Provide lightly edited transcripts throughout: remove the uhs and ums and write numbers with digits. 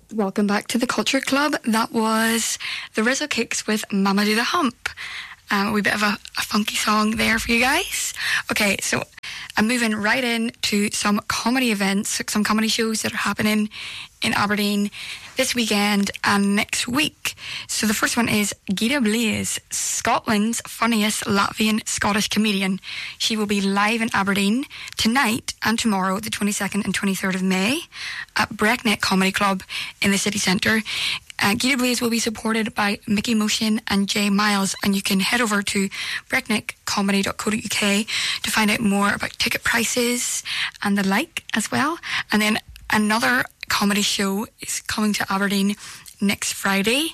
Welcome back to the Culture Club. That was the Rizzo Kicks with Mama Do the Hump. A wee bit of a funky song there for you guys. Okay, so I'm moving right in to some comedy events, some comedy shows that are happening in Aberdeen this weekend and next week. So the first one is Gita Blaze, Scotland's funniest Latvian Scottish comedian. She will be live in Aberdeen tonight and tomorrow, the 22nd and 23rd of May, at Breckneck Comedy Club in the city centre. Gita Blaze will be supported by Mickey Motion and Jay Miles, and you can head over to breckneckcomedy.co.uk to find out more about ticket prices and the like as well. And then another comedy show is coming to Aberdeen next Friday.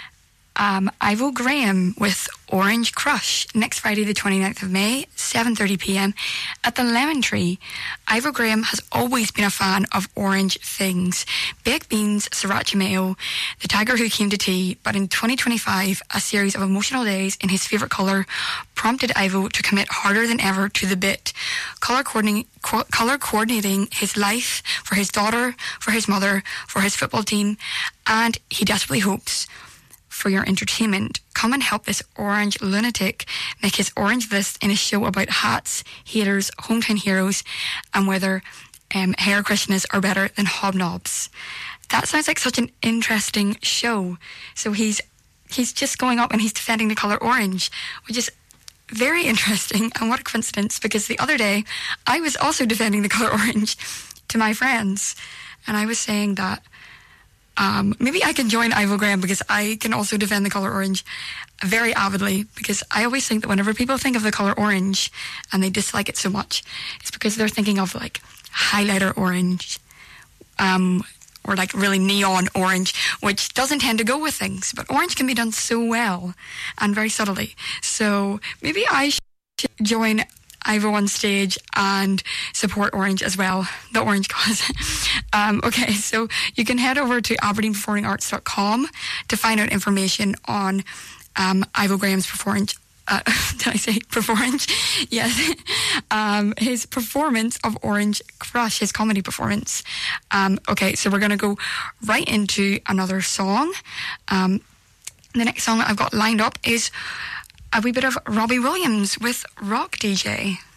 Ivo Graham with Orange Crush next Friday the 29th of May, 7:30pm at the Lemon Tree. Ivo Graham has always been a fan of orange things. Baked beans, sriracha mayo, the tiger who came to tea, but in 2025 a series of emotional days in his favourite colour prompted Ivo to commit harder than ever to the bit, colour coordinating his life for his daughter, for his mother, for his football team, and he desperately hopes for your entertainment. Come and help this orange lunatic make his orange list in a show about hats, haters, hometown heroes, and whether Hare Krishnas are better than hobnobs. That sounds like such an interesting show. So he's just going up and he's defending the colour orange, which is very interesting. And what a coincidence, because the other day I was also defending the colour orange to my friends, and I was saying that maybe I can join Ivo Graham because I can also defend the colour orange very avidly, because I always think that whenever people think of the colour orange and they dislike it so much, it's because they're thinking of like highlighter orange or like really neon orange, which doesn't tend to go with things, but orange can be done so well and very subtly. So maybe I should join Ivo on stage and support Orange as well, the Orange cause. Okay, so you can head over to aberdeenperformingarts.com to find out information on Ivo Graham's performance. Did I say performance? Yes. His performance of Orange Crush, his comedy performance. Okay, so we're going to go right into another song. The next song that I've got lined up is a wee bit of Robbie Williams with Rock DJ.